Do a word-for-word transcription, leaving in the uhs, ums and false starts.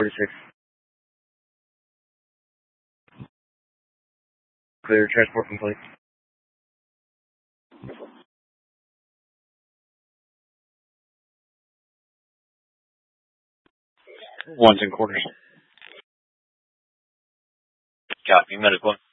forty-six. Clear, transport complete. Ones and quarters. Copy, medical.